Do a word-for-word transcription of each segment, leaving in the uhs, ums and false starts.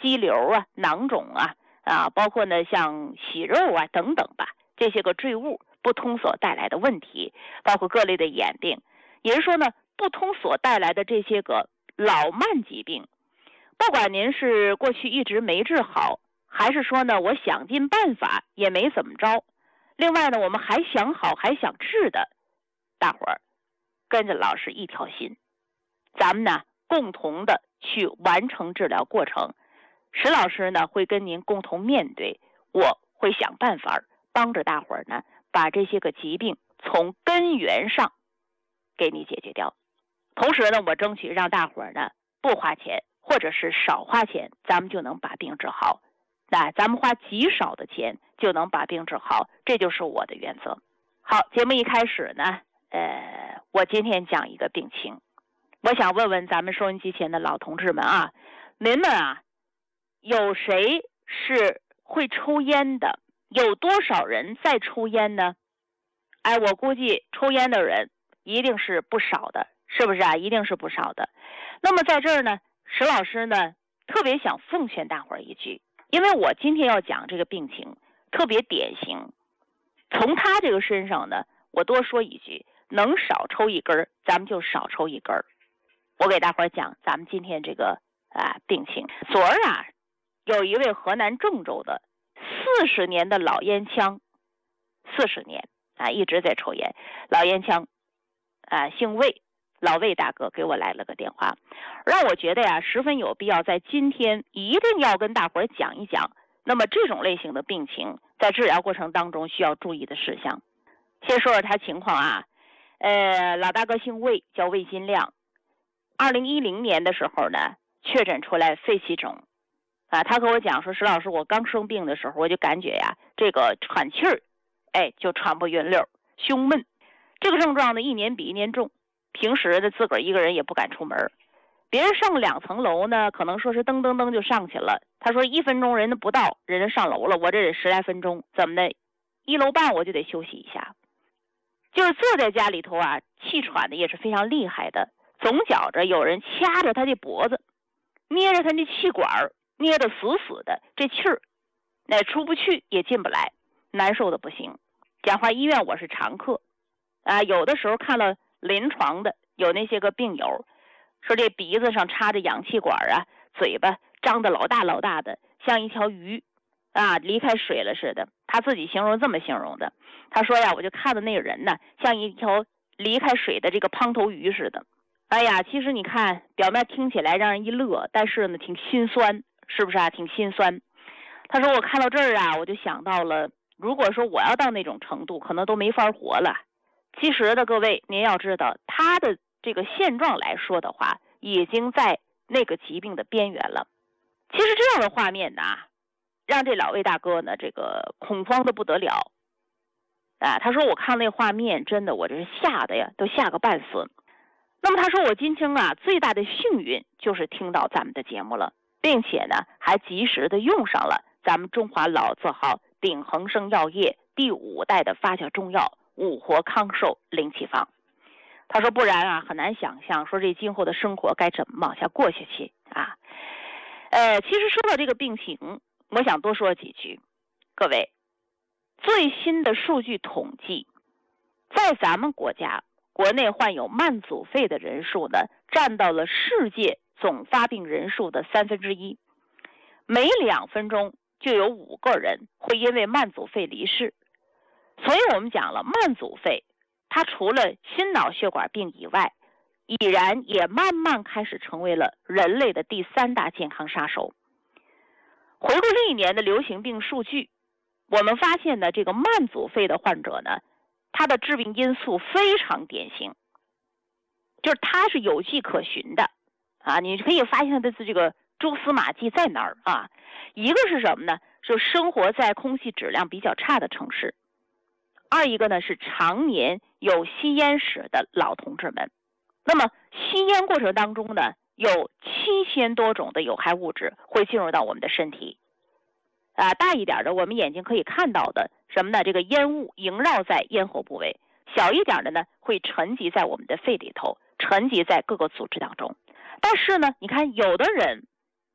肌瘤啊、囊肿啊啊，包括呢像息肉啊等等吧，这些个坠物不通所带来的问题，包括各类的眼病，也就是说呢，不通所带来的这些个老慢疾病，不管您是过去一直没治好，还是说呢我想尽办法也没怎么着，另外呢我们还想好还想治的，大伙儿跟着老师一条心，咱们呢共同的去完成治疗过程。石老师呢会跟您共同面对，我会想办法帮着大伙儿呢把这些个疾病从根源上给你解决掉。同时呢我争取让大伙儿呢不花钱，或者是少花钱，咱们就能把病治好。那咱们花极少的钱就能把病治好，这就是我的原则。好，节目一开始呢呃，我今天讲一个病情，我想问问咱们收音机前的老同志们啊，您们啊有谁是会抽烟的？有多少人在抽烟呢？哎，我估计抽烟的人一定是不少的，是不是啊？一定是不少的。那么在这儿呢，石老师呢特别想奉劝大伙儿一句，因为我今天要讲这个病情特别典型，从他这个身上呢，我多说一句，能少抽一根咱们就少抽一根。我给大伙儿讲咱们今天这个啊病情。昨儿啊有一位河南郑州的四十年的老烟枪，四十年啊一直在抽烟，老烟枪啊姓魏，老魏大哥给我来了个电话，让我觉得呀十分有必要在今天一定要跟大伙儿讲一讲，那么这种类型的病情在治疗过程当中需要注意的事项。先说说他情况啊，呃，老大哥姓魏，叫魏金亮，二零一零年的时候呢确诊出来肺气肿啊，他和我讲说，石老师，我刚生病的时候我就感觉呀这个喘气儿哎就喘不匀溜，胸闷，这个症状呢一年比一年重，平时的自个儿一个人也不敢出门，别人上两层楼呢可能说是噔噔噔就上去了，他说一分钟人家不到人家上楼了，我这得十来分钟，怎么的一楼半我就得休息一下，就是坐在家里头啊气喘的也是非常厉害的，总觉着有人掐着他的脖子，捏着他的气管，捏得死死的，这气儿那出不去也进不来，难受的不行。讲话医院我是常客啊，有的时候看了临床的有那些个病友说这鼻子上插着氧气管啊，嘴巴张得老大老大的，像一条鱼啊离开水了似的，他自己形容这么形容的，他说呀我就看的那个人呢像一条离开水的这个胖头鱼似的。哎呀，其实你看表面听起来让人一乐，但是呢挺心酸，是不是啊？挺心酸。他说我看到这儿啊我就想到了，如果说我要到那种程度可能都没法活了。其实的各位您要知道，他的这个现状来说的话已经在那个疾病的边缘了。其实这样的画面呢让这老魏大哥呢这个恐慌的不得了啊，他说我看那画面真的我这是吓得呀都吓个半死。那么他说我今天啊最大的幸运就是听到咱们的节目了，并且呢还及时的用上了咱们中华老字号鼎恒生药业第五代的发酵中药五活康寿灵气方。他说不然啊很难想象说这今后的生活该怎么往下过下去啊。呃，其实说到这个病情，我想多说几句。各位，最新的数据统计，在咱们国家国内患有慢阻肺的人数呢占到了世界总发病人数的三分之一，每两分钟就有五个人会因为慢阻肺离世。所以我们讲了，慢阻肺它除了心脑血管病以外，已然也慢慢开始成为了人类的第三大健康杀手。回顾历年的流行病数据，我们发现呢这个慢阻肺的患者呢，他的致病因素非常典型，就是他是有迹可循的啊，你可以发现他的这个蛛丝马迹在哪儿啊？一个是什么呢？就生活在空气质量比较差的城市。二一个呢是常年有吸烟史的老同志们。那么吸烟过程当中呢，有七千多种的有害物质会进入到我们的身体。啊，大一点的我们眼睛可以看到的什么呢？这个烟雾萦绕在咽喉部位，小一点的呢会沉积在我们的肺里头，沉积在各个组织当中。但是呢，你看有的人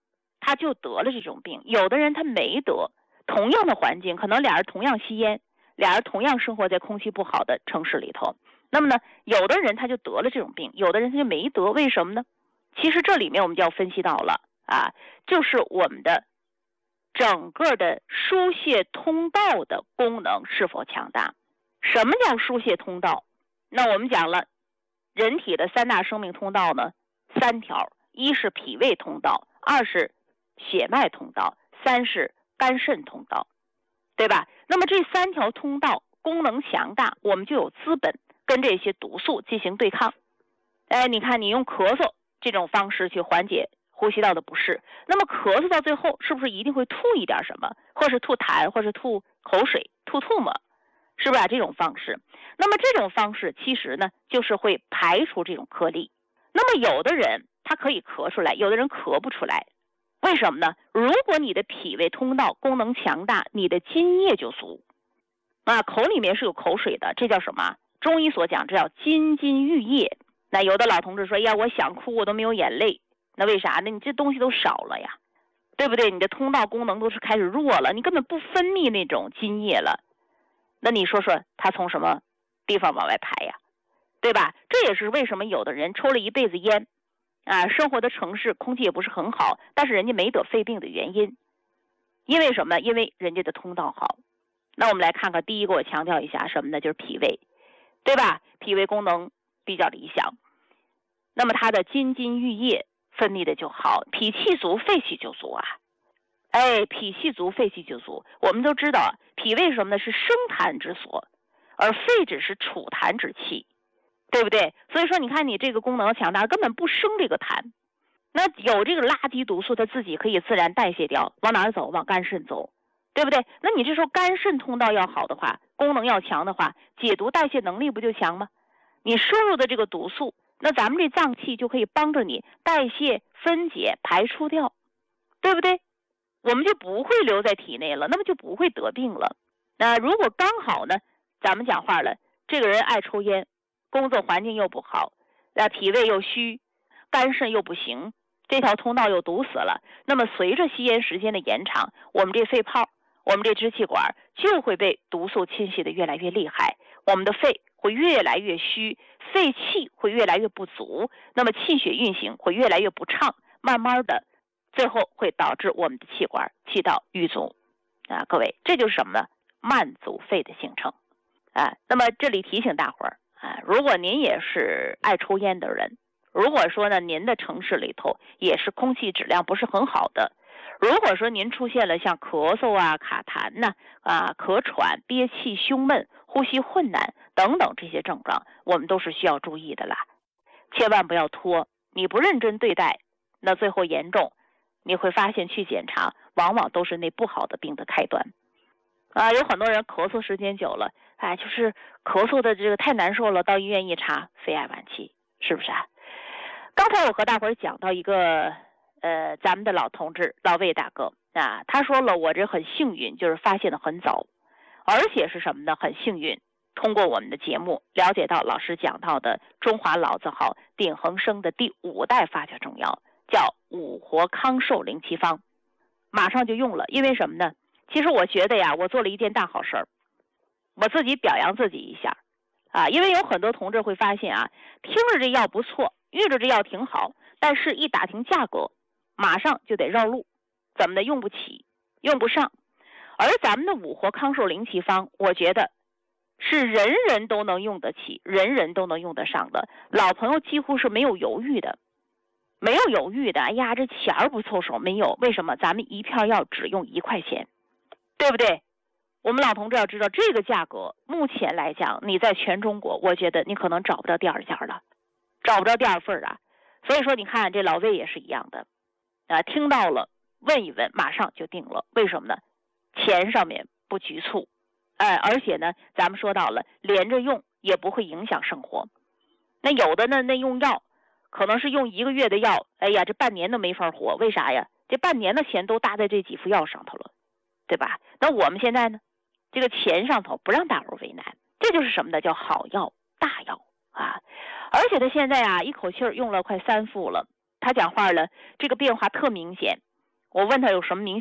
他就得了这种病，有的人他没得，同样的环境，可能俩人同样吸烟，俩人同样生活在空气不好的城市里头，那么呢，有的人他就得了这种病，有的人他就没得，为什么呢？其实这里面我们就要分析到了啊，就是我们的整个的输泄通道的功能是否强大。什么叫输泄通道？那我们讲了，人体的三大生命通道呢，三条，一是脾胃通道，二是血脉通道，三是肝肾通道，对吧？那么这三条通道功能强大，我们就有资本跟这些毒素进行对抗。哎，你看你用咳嗽这种方式去缓解呼吸道的不适，那么咳嗽到最后是不是一定会吐一点什么，或是吐痰，或是吐口水，吐吐沫，是不是啊？这种方式，那么这种方式其实呢，就是会排除这种颗粒。那么有的人他可以咳出来，有的人咳不出来，为什么呢？如果你的脾胃通道功能强大，你的津液就足啊，口里面是有口水的，这叫什么？中医所讲，这叫津津郁液。那有的老同志说，呀，我想哭我都没有眼泪，那为啥呢？你这东西都少了呀，对不对？你的通道功能都是开始弱了，你根本不分泌那种津液了，那你说说它从什么地方往外排呀，对吧？这也是为什么有的人抽了一辈子烟啊，生活的城市空气也不是很好，但是人家没得肺病的原因。因为什么？因为人家的通道好。那我们来看看，第一个我强调一下什么呢？就是脾胃，对吧？脾胃功能比较理想，那么它的津津郁液分泌的就好，脾气足肺气就足啊。哎，脾气足肺气就足。我们都知道脾胃什么呢？是生痰之所，而肺只是储痰之器，对不对？所以说你看你这个功能强大，根本不生这个痰，那有这个垃圾毒素它自己可以自然代谢掉，往哪儿走？往肝肾走，对不对？那你这时候肝肾通道要好的话，功能要强的话，解毒代谢能力不就强吗？你摄入的这个毒素，那咱们这脏器就可以帮着你代谢分解排出掉，对不对？我们就不会留在体内了，那么就不会得病了。那如果刚好呢，咱们讲话了，这个人爱抽烟，工作环境又不好，那脾胃又虚，肝肾又不行，这条通道又堵死了，那么随着吸烟时间的延长，我们这肺泡，我们这支气管就会被毒素侵袭的越来越厉害，我们的肺会越来越虚，肺气会越来越不足，那么气血运行会越来越不畅，慢慢的最后会导致我们的气管气道淤阻啊。各位，这就是什么呢？慢阻肺的形成啊。那么这里提醒大伙儿啊，如果您也是爱抽烟的人，如果说呢您的城市里头也是空气质量不是很好的，如果说您出现了像咳嗽啊、卡痰呐、啊、啊咳喘、憋气、胸闷、呼吸困难等等这些症状，我们都是需要注意的啦，千万不要拖，你不认真对待，那最后严重，你会发现去检查往往都是那不好的病的开端啊。有很多人咳嗽时间久了，哎，就是咳嗽的这个太难受了，到医院一查，肺癌晚期，是不是啊？刚才我和大伙儿讲到一个呃，咱们的老同志老魏大哥啊，他说了，我这很幸运，就是发现的很早，而且是什么呢？很幸运，通过我们的节目了解到老师讲到的中华老字号鼎恒生的第五代发酵中药，叫五活康寿灵奇方，马上就用了。因为什么呢？其实我觉得呀，我做了一件大好事儿，我自己表扬自己一下啊。因为有很多同志会发现啊，听着这药不错，遇着这药挺好，但是一打听价格，马上就得绕路，怎么的？用不起，用不上。而咱们的五活康寿灵奇方，我觉得是人人都能用得起，人人都能用得上的，老朋友几乎是没有犹豫的，没有犹豫的。哎呀，这钱儿不凑手，没有。为什么？咱们一片药只用一块钱，对不对？我们老同志要知道，这个价格目前来讲，你在全中国，我觉得你可能找不到第二家了，找不着第二份啊。所以说，你看这老魏也是一样的啊，听到了问一问，马上就定了。为什么呢？钱上面不局促，哎，而且呢，咱们说到了连着用也不会影响生活。那有的呢，那用药可能是用一个月的药，哎呀，这半年都没法活，为啥呀？这半年的钱都搭在这几副药上头了，对吧？那我们现在呢，这个钱上头不让大伙为难，这就是什么呢？叫好药大药啊！而且他现在啊，一口气儿用了快三副了，他讲话了，这个变化特明显。 我问他有什么明